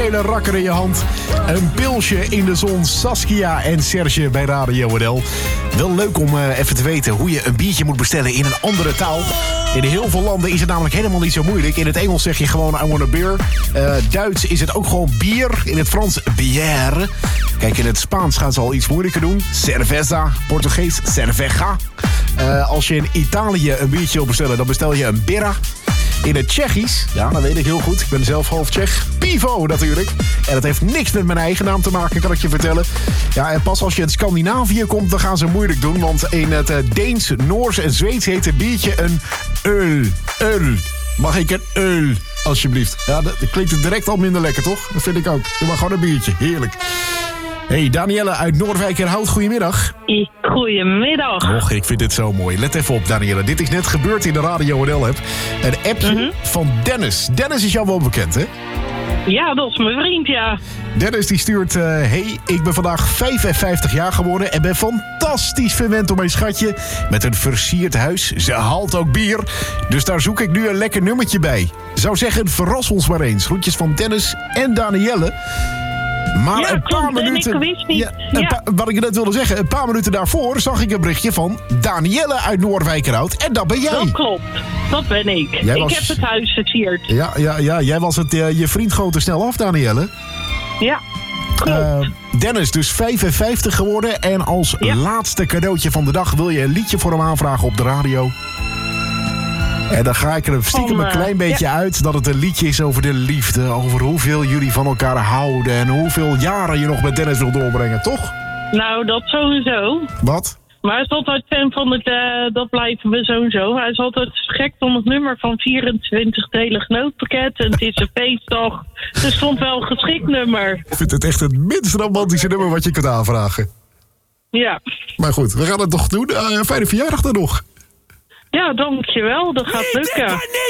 gele rakker in je hand. Een pilsje in de zon. Saskia en Serge bij Radio NL. Wel leuk om even te weten hoe je een biertje moet bestellen in een andere taal. In heel veel landen is het namelijk helemaal niet zo moeilijk. In het Engels zeg je gewoon I want a beer. Duits is het ook gewoon bier. In het Frans bière. Kijk, in het Spaans gaan ze al iets moeilijker doen. Cerveza. Portugees cerveja. Als je in Italië een biertje wil bestellen, dan bestel je een birra. In het Tsjechisch, ja, dat weet ik heel goed. Ik ben zelf half Tsjech. Pivo natuurlijk. En dat heeft niks met mijn eigen naam te maken, kan ik je vertellen. Ja, en pas als je in Scandinavië komt, dan gaan ze moeilijk doen. Want in het Deens, Noors en Zweeds heet een biertje een öl. Öl. Mag ik een öl, alsjeblieft? Ja, dat klinkt het direct al minder lekker, toch? Dat vind ik ook. Doe maar gewoon een biertje. Heerlijk. Hey, Danielle uit Noordwijkerhout, goedemiddag. Goedemiddag. Och, ik vind dit zo mooi. Let even op, Danielle. Dit is net gebeurd in de Radio NL-app. Een appje van Dennis. Dennis is jou wel bekend, hè? Ja, dat is mijn vriend, ja. Dennis die stuurt... hey, ik ben vandaag 55 jaar geworden... en ben fantastisch verwend door mijn schatje... met een versierd huis. Ze haalt ook bier. Dus daar zoek ik nu een lekker nummertje bij. Zou zeggen, verras ons maar eens. Groetjes van Dennis en Danielle... Maar ja, een paar minuten. Ik wist niet. Wat ik net wilde zeggen, een paar minuten daarvoor zag ik een berichtje van Danielle uit Noordwijkerhout. En dat ben jij. Dat klopt, dat ben ik. Ik heb het huis versierd. Ja, jij was het. Je vriend goot er snel af, Danielle. Ja, klopt. Dennis, dus 55 geworden. En als laatste cadeautje van de dag wil je een liedje voor hem aanvragen op de radio. En dan ga ik er stiekem een klein beetje uit dat het een liedje is over de liefde. Over hoeveel jullie van elkaar houden. En hoeveel jaren je nog met Dennis wil doorbrengen, toch? Nou, dat sowieso. Wat? Maar hij is altijd fan van het, dat blijven we sowieso. Hij is altijd gek om het nummer van 24-delig nootpakket. En het is een feestdag. Dus stond wel een geschikt nummer. Ik vind het echt het minst romantische nummer wat je kunt aanvragen. Ja. Maar goed, we gaan het nog doen. Fijne verjaardag dan nog. Ja, dankjewel. Dat gaat lukken.